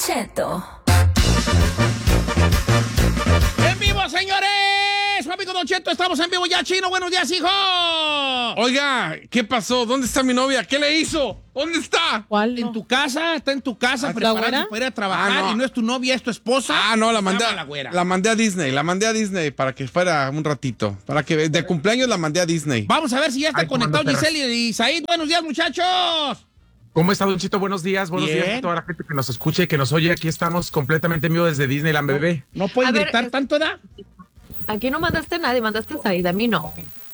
Cheto. ¡En vivo, señores! Su amigo Don Cheto, estamos en vivo ya, Chino. Buenos días, hijo. Oiga, ¿qué pasó? ¿Dónde está mi novia? ¿Qué le hizo? ¿Dónde está? ¿Cuál? En tu casa, está en tu casa preparando para ir a trabajar. No. Y no es tu novia, es tu esposa. No, la mandé, la güera. la mandé a Disney para que fuera un ratito. Para que de cumpleaños la mandé a Disney. Vamos a ver si ya está conectado Giselle y Said. Buenos días, muchachos. ¿Cómo está, Don Chito? Buenos días a toda la gente que nos escuche y que nos oye. Aquí estamos completamente en vivo desde Disneyland, bebé. ¿No puedes gritar tanto, edad? Aquí no mandaste a nadie, mandaste a Said, a mí no.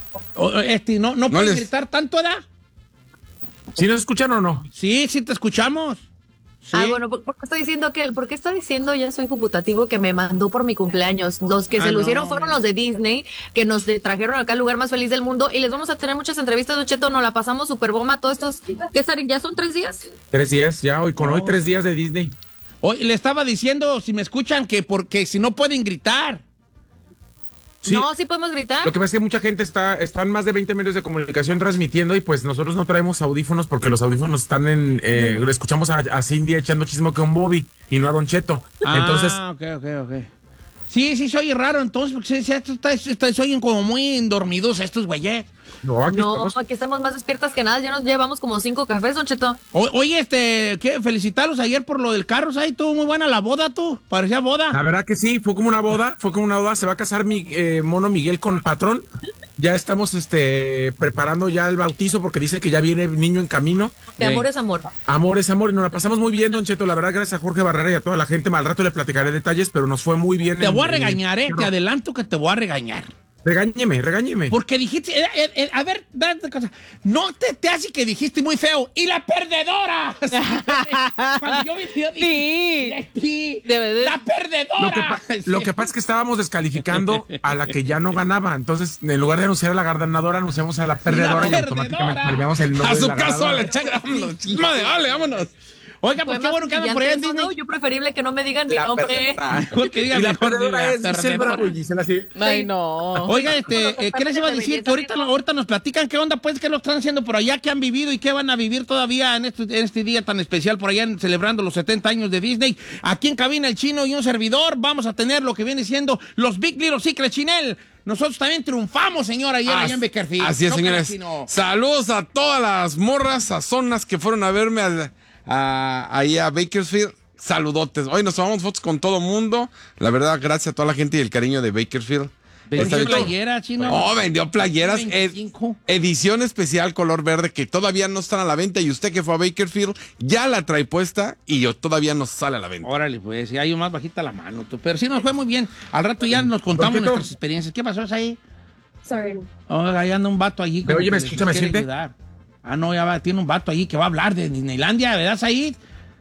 ¿No puedes gritar tanto, edad? ¿Sí nos escuchan o no? Sí, sí te escuchamos. Sí. Bueno, ¿por qué está diciendo ya su hijo putativo que me mandó por mi cumpleaños? Los que se lucieron fueron los de Disney, que nos trajeron acá al lugar más feliz del mundo, y les vamos a tener muchas entrevistas, Don Cheto, nos la pasamos super bomba todos estos, ¿ya son 3 días? 3 días, ya, hoy 3 días de Disney. Hoy le estaba diciendo, si me escuchan, que porque si no pueden gritar. Sí. No, sí podemos gritar. Lo que pasa es que mucha gente están más de 20 medios de comunicación transmitiendo y pues nosotros no traemos audífonos porque los audífonos están escuchamos a Cindy echando chismo con Bobby y no a Don Cheto. Entonces. Ok. Sí, se oye raro entonces, porque se oyen como muy dormidos estos güeyes. No, aquí estamos más despiertas que nada, ya nos llevamos como 5 cafés, Don Cheto. Oye, ¿qué? Felicitarlos ayer por lo del carro, ahí estuvo muy buena la boda, parecía boda. La verdad que sí, fue como una boda, se va a casar mi mono Miguel con patrón. Ya estamos preparando ya el bautizo porque dice que ya viene el niño en camino. De amor es amor. Amor es amor y nos la pasamos muy bien, Don Cheto, la verdad, gracias a Jorge Barrera y a toda la gente. Al rato le platicaré detalles, pero nos fue muy bien. Te voy a regañar, te adelanto que te voy a regañar. Regáñeme. Porque dijiste, a ver, date cosa. No te hace que dijiste muy feo. ¡Y la perdedora! Cuando yo vi, sí. ¡La perdedora! Lo que pasa es que estábamos descalificando a la que ya no ganaba. Entonces, en lugar de anunciar a la ganadora, anunciamos a la perdedora y automáticamente cambiamos el nombre. A su caso, a la chaga. Madre, vámonos. Oiga, pues qué bueno que andan por allá en Disney. Yo preferible que no me digan mi nombre. Que digan la perdedora es Giselle Bravo y Giselle así. Ay, no. Oiga, ¿qué les iba a decir? Que ahorita nos platican qué onda, pues, qué lo están haciendo por allá, qué han vivido y qué van a vivir todavía en este día tan especial por allá, celebrando los 70 años de Disney. Aquí en cabina el Chino y un servidor vamos a tener lo que viene siendo los Big Little Secrets, Chinel. Nosotros también triunfamos, señora, allá en Bakersfield. Así es, señores. Saludos a todas las morras sazonas que fueron a verme ahí a Bakersfield. Saludotes. Hoy nos tomamos fotos con todo mundo. La verdad, gracias a toda la gente y el cariño de Bakersfield. ¿Vendió playera, Chino? Vendió playeras. Edición especial color verde que todavía no están a la venta y usted que fue a Bakersfield ya la trae puesta y todavía no sale a la venta. Órale, pues, si hay más bajita la mano, pero sí nos fue muy bien. Al rato ya nos contamos nuestras experiencias. ¿Qué pasó ahí? Sorry. Ahí anda un vato allí. Oye, ¿me escucha, me siente? No, tiene un vato allí que va a hablar de Disneylandia, ¿verdad, Said?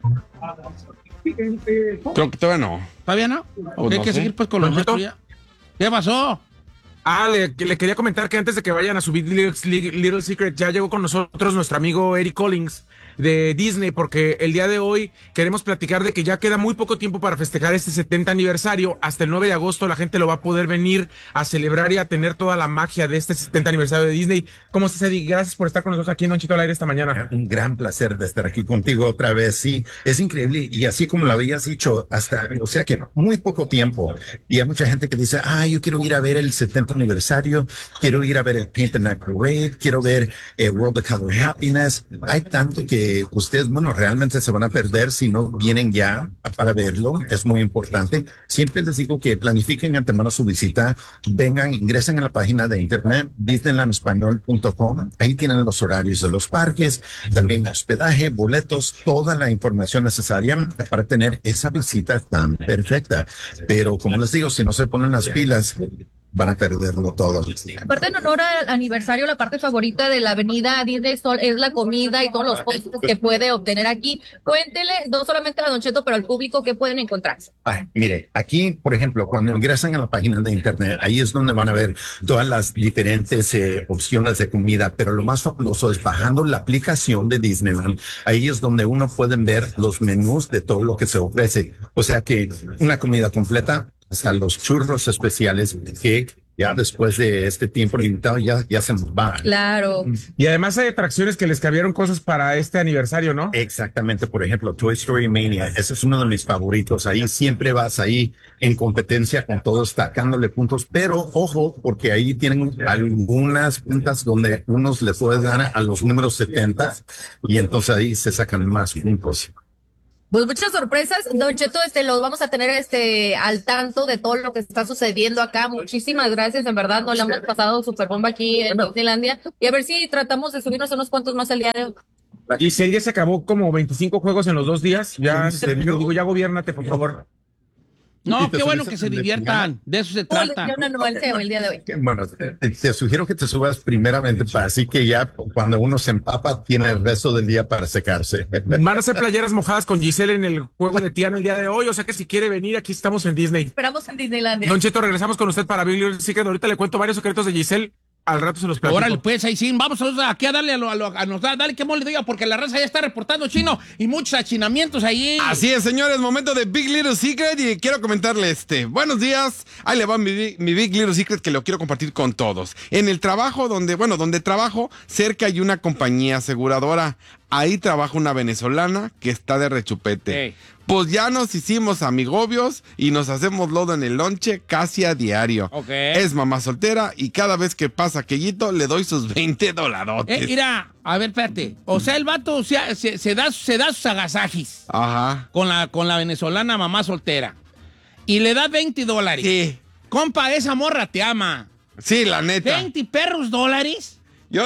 Creo que todavía no. ¿Todavía no? Pues hay que seguir pues con los nuestros ya. ¿Qué pasó? Le quería comentar que antes de que vayan a subir Little Secret, ya llegó con nosotros nuestro amigo Eric Collins de Disney, porque el día de hoy queremos platicar de que ya queda muy poco tiempo para festejar este 70 aniversario. Hasta el 9 de agosto la gente lo va a poder venir a celebrar y a tener toda la magia de este 70 aniversario de Disney. ¿Cómo estás, Eddie? Gracias por estar con nosotros aquí en Don Chito al Aire esta mañana. Un gran placer de estar aquí contigo otra vez. Sí, es increíble. Y así como lo habías dicho, o sea que muy poco tiempo. Y hay mucha gente que dice, yo quiero ir a ver el 70 aniversario, quiero ir a ver el Paint the Night Parade, quiero ver World of Color Happiness. Hay tanto que ustedes, realmente se van a perder si no vienen ya para verlo. Es muy importante. Siempre les digo que planifiquen antemano su visita, vengan, ingresen a la página de internet disneylandespañol.com. Ahí tienen los horarios de los parques, también hospedaje, boletos, toda la información necesaria para tener esa visita tan perfecta. Pero como les digo, si no se ponen las pilas, van a perderlo todo. Aparte, en honor al aniversario, la parte favorita de la avenida Disney Sol es la comida y todos los postres que puede obtener aquí. Cuéntele, no solamente a Don Cheto, pero al público, ¿qué pueden encontrar? Mire, aquí, por ejemplo, cuando ingresan a la página de internet, ahí es donde van a ver todas las diferentes opciones de comida, pero lo más fabuloso es bajando la aplicación de Disneyland. Ahí es donde uno puede ver los menús de todo lo que se ofrece. O sea que una comida completa, hasta los churros especiales que Ya después de este tiempo limitado ya se nos va. Claro. Y además hay atracciones que les cabieron cosas para este aniversario, ¿no? Exactamente, por ejemplo, Toy Story Mania, ese es uno de mis favoritos. Ahí siempre vas ahí en competencia con todos, sacándole puntos, pero ojo, porque ahí tienen algunas puntas donde unos le pueden dar a los números 70 y entonces ahí se sacan más puntos. Pues muchas sorpresas, Don Cheto, los vamos a tener al tanto de todo lo que está sucediendo acá. Muchísimas gracias, en verdad, nos la hemos pasado súper bomba aquí en Disneylandia. Y a ver si tratamos de subirnos unos cuantos más al día de hoy. Y si ya se acabó como 25 juegos en los 2 días, ya ¿En serio? digo, ya gobiérnate, por favor. No, ¿Y te qué bueno subiste que se al de diviertan. De eso se trata. Yo no balanceo el día de hoy. Bueno, te sugiero que te subas primeramente para así que ya cuando uno se empapa tiene el resto del día para secarse. Van a hacer playeras mojadas con Giselle en el juego de Tiana el día de hoy, o sea que si quiere venir, aquí estamos en Disney. Esperamos en Disneylandia. Don Cheto, regresamos con usted para Big Little Secret. Ahorita le cuento varios secretos de Giselle. Al rato se los platico. Órale, pues ahí sí, vamos aquí a darle dale que mole diga, porque la raza ya está reportando chino y muchos achinamientos ahí. Así es, señores, momento de Big Little Secret y quiero comentarle buenos días, ahí le va mi Big Little Secret que lo quiero compartir con todos. En el trabajo donde trabajo, cerca hay una compañía aseguradora. Ahí trabaja una venezolana que está de rechupete. Hey. Pues ya nos hicimos amigobios y nos hacemos lodo en el lonche casi a diario. Ok. Es mamá soltera y cada vez que pasa aquellito le doy sus $20. Mira, a ver, espérate. O sea, el vato se da sus agasajis Ajá. con la venezolana mamá soltera. Y le da $20. Sí. Compa, esa morra te ama. Sí, la neta. $20 perros. Yo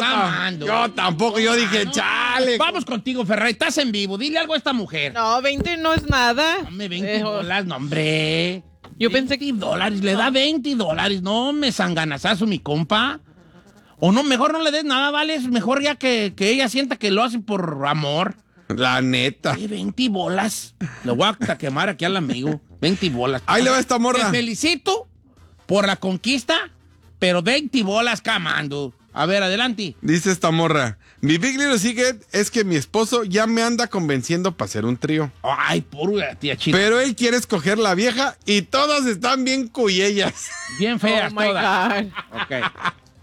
tampoco, yo dije, No, chale. Vamos contigo, Ferrari, estás en vivo. Dile algo a esta mujer. No, 20 no es nada. Dame $20, no, hombre. Yo pensé que... $20, le da $20. No me sanganazazo, mi compa. O no, mejor no le des nada, vale. Es mejor ya que ella sienta que lo hace por amor. La neta. 20 bolas. Le voy a quemar aquí al amigo. 20 bolas. Ahí le va esta morra. Te felicito por la conquista, pero 20 bolas camando. A ver, adelante. Dice esta morra, mi Big Little Secret es que mi esposo ya me anda convenciendo para hacer un trío. Ay, pura tía china. Pero él quiere escoger la vieja y todas están bien cuyellas. Bien feas Oh my todas. God. Ok.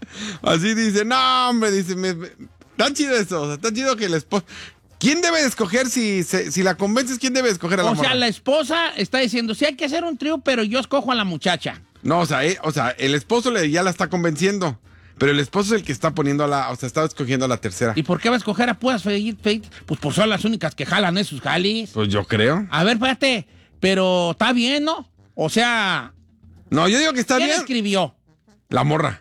Así dice, no, hombre, dice, tan chido eso, o sea, tan chido que el esposo... ¿Quién debe de escoger si la convences? ¿Quién debe de escoger a la O morra? sea, la esposa está diciendo, sí hay que hacer un trío, pero yo escojo a la muchacha. No, o sea, el esposo ya la está convenciendo. Pero el esposo es el que está poniendo está escogiendo a la tercera. ¿Y por qué va a escoger a puras feitas? Pues son las únicas que jalan esos jalis. Pues yo creo. A ver, espérate, pero está bien, ¿no? O sea, No, yo digo que está ¿quién bien. escribió? La morra.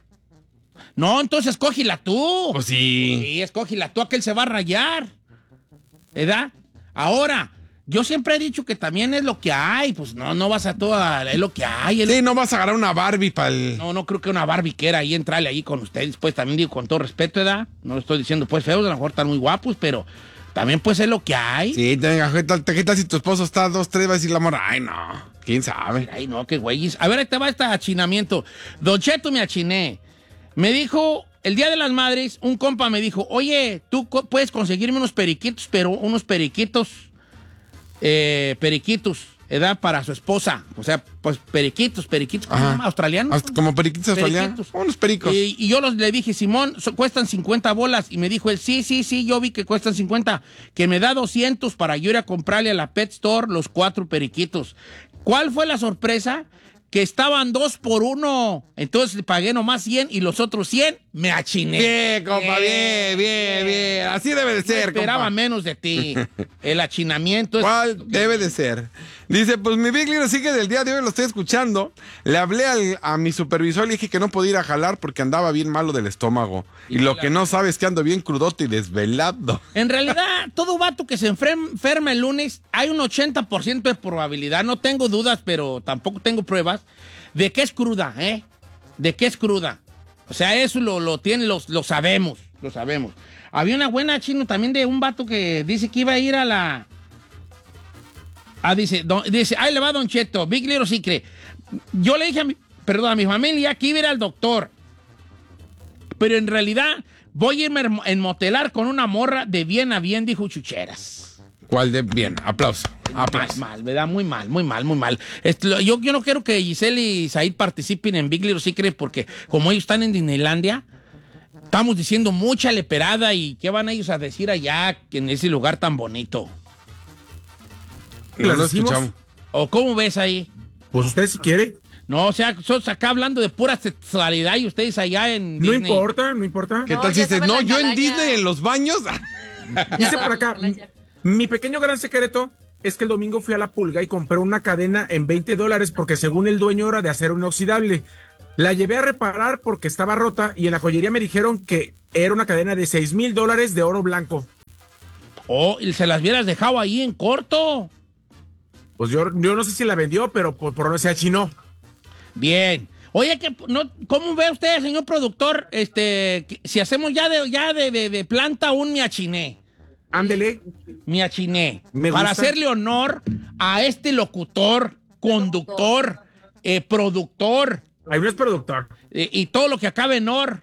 No, entonces escógila tú. Pues sí. Sí, escógila tú, aquel se va a rayar. ¿Verdad? Ahora, yo siempre he dicho que también es lo que hay. Pues no vas a es lo que hay. Sí, no vas a agarrar una Barbie para el... No creo que una Barbie quiera ahí entrarle ahí con ustedes. Pues también digo con todo respeto, ¿verdad? No lo estoy diciendo pues feos, a lo mejor están muy guapos, pero también pues es lo que hay. Sí, venga, ¿qué tal si tu esposo está 2, 3, va a decir la morra? Ay, no, quién sabe. Ay, no, qué güeyes. A ver, ahí te va este achinamiento. Don Cheto me achiné. Me dijo, el Día de las Madres, un compa me dijo, oye, tú puedes conseguirme unos periquitos, pero unos periquitos, ¿edad? Para su esposa. O sea, pues periquitos, ¿cómo se llama? ¿Australianos? Hasta como periquitos australianos. Unos pericos. Y yo le dije, Simón, cuestan 50 bolas. Y me dijo él, sí, yo vi que cuestan 50. Que me da 200 para yo ir a comprarle a la Pet Store los 4 periquitos. ¿Cuál fue la sorpresa? Que estaban 2 por 1. Entonces pagué nomás 100 y los otros 100 me achiné. Bien, compa, bien. Así debe de ser, Esperaba compa. menos de ti. El achinamiento es... ¿Cuál debe de ser? Dice, pues mi Big Little Secret del día de hoy lo estoy escuchando. Le hablé a mi supervisor y le dije que no podía ir a jalar porque andaba bien malo del estómago. Y lo que no sabe es que ando bien crudote y desvelado. En realidad, todo vato que se enferma el lunes, hay un 80% de probabilidad, no tengo dudas, pero tampoco tengo pruebas, de que es cruda, ¿eh? De que es cruda. O sea, eso lo sabemos, lo sabemos. Había una buena chino también de un vato que dice que iba a ir a la... dice, ahí le va Don Cheto, Big Little Secret. Yo le dije a mi familia que iba a ir al doctor. Pero en realidad voy a irme a enmotelar con una morra de bien a bien, dijo Chucheras. ¿Cuál de? Bien, aplauso. Mal, ¿verdad? Muy mal, muy mal, muy mal. Yo no quiero que Giselle y Said participen en Big Little Secret porque como ellos están en Disneylandia, estamos diciendo mucha leperada y ¿qué van ellos a decir allá en ese lugar tan bonito? No lo decimos? escuchamos. ¿O cómo ves ahí? Pues usted si quiere. No, o sea, nosotros acá hablando de pura sexualidad y ustedes allá en No Disney. importa, no importa. ¿Qué No, tal si ya dices, saben no, la yo en calaña. Disney, en los baños? Dice por acá, mi pequeño gran secreto es que el domingo fui a La Pulga y compré una cadena en $20 porque según el dueño era de acero inoxidable. La llevé a reparar porque estaba rota y en la joyería me dijeron que era una cadena de $6,000 de oro blanco. Oh, y se las hubieras dejado ahí en corto. Pues yo no sé si la vendió, pero por no se achinó. Bien. Oye, ¿cómo ve usted, señor productor, si hacemos ya de planta un miachiné? Ándele. Miachiné. Me Para gusta. hacerle honor a este locutor, conductor, productor Ahí no es productor. y todo lo que acabe en or.